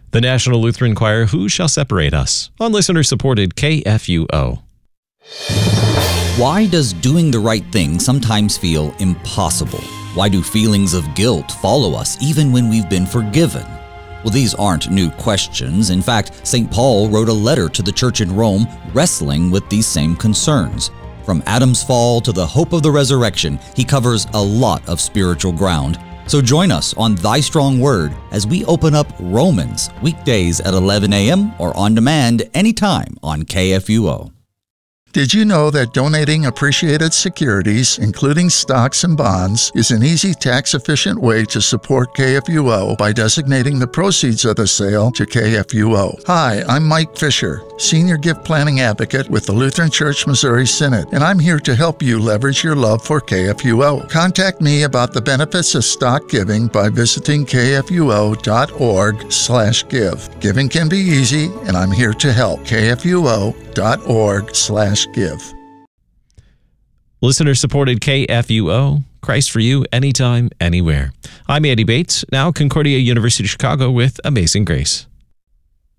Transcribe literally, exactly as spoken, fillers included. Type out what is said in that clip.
The National Lutheran Choir, Who Shall Separate Us? On listener-supported K F U O. Why does doing the right thing sometimes feel impossible? Why do feelings of guilt follow us even when we've been forgiven? Well, these aren't new questions. In fact, Saint Paul wrote a letter to the church in Rome wrestling with these same concerns. From Adam's fall to the hope of the resurrection, he covers a lot of spiritual ground. So join us on Thy Strong Word as we open up Romans, weekdays at eleven a.m. or on demand anytime on K F U O. Did you know that donating appreciated securities, including stocks and bonds, is an easy, tax-efficient way to support K F U O by designating the proceeds of the sale to K F U O? Hi, I'm Mike Fisher, Senior Gift Planning Advocate with the Lutheran Church Missouri Synod, and I'm here to help you leverage your love for K F U O. Contact me about the benefits of stock giving by visiting K F U O dot org slash give. Giving can be easy, and I'm here to help. K F U O dot org slash give. Listener-supported K F U O, Christ for you, anytime, anywhere. I'm Andy Bates, now Concordia University Chicago with Amazing Grace.